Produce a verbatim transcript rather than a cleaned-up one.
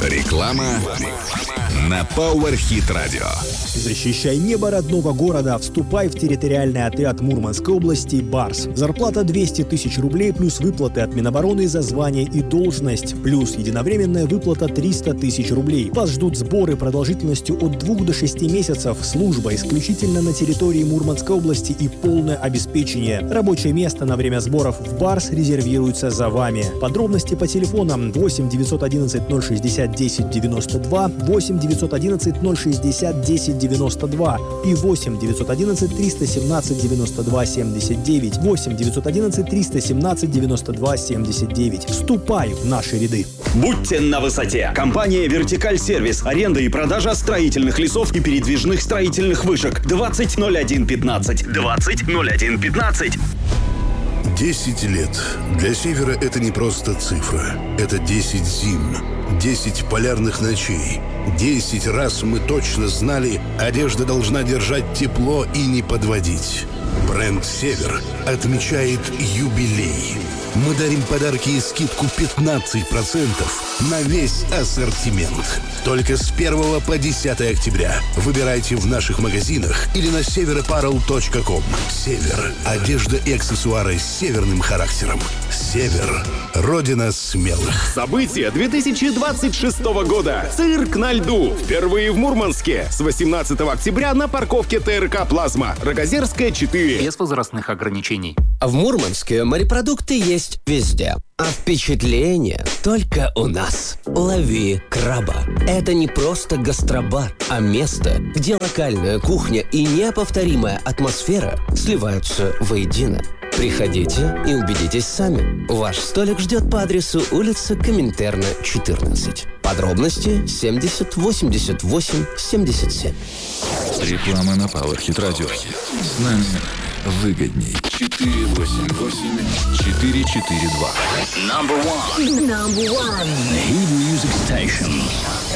Реклама на Power Hit Radio. Защищай небо родного города. Вступай в территориальный отряд Мурманской области «Барс». Зарплата двести тысяч рублей плюс выплаты от Минобороны за звание и должность. Плюс единовременная выплата триста тысяч рублей. Вас ждут сборы продолжительностью от двух до шести месяцев. Служба исключительно на территории Мурманской области и полное обеспечение. Рабочее место на время сборов в «Барс» резервируется за вами. Подробности по телефонам восемь девятьсот одиннадцать ноль шестьдесят десять девяносто два, восемь девятьсот одиннадцать ноль шестьдесят десять девяносто два и восемь девятьсот одиннадцать триста семнадцать девяносто два семьдесят девять, восемь девятьсот одиннадцать триста семнадцать девяносто два семьдесят девять. Вступай в наши ряды. Будьте на высоте. Компания «Вертикаль Сервис». Аренда и продажа строительных лесов и передвижных строительных вышек. двадцать ноль один пятнадцать. двадцать ноль один пятнадцать. Десять лет. Для Севера это не просто цифра. Это десять зим, десять полярных ночей. Десять раз мы точно знали, одежда должна держать тепло и не подводить. Бренд «Север» отмечает юбилей. Мы дарим подарки и скидку пятнадцать процентов на весь ассортимент. Только с первого по десятое октября. Выбирайте в наших магазинах или на север аппарел точка ком. «Север» – одежда и аксессуары с северным характером. «Север» – родина смелых. События две тысячи двадцать шестого года. Цирк на льду. Впервые в Мурманске. С восемнадцатого октября на парковке ТРК «Плазма». Рогозерская, четыре. Без возрастных ограничений. В Мурманске морепродукты есть везде. А впечатление только у нас. Лови краба. Это не просто гастробар, а место, где локальная кухня и неповторимая атмосфера сливаются воедино. Приходите и убедитесь сами. Ваш столик ждет по адресу улица Коминтерна, четырнадцать. Подробности семьдесят восемьдесят восемь семьдесят семь. Реклама на Power Hit Radio. С нами выгодней. четыре восемь восемь четыре четыре два. Number one. Number one. Hit Music Station.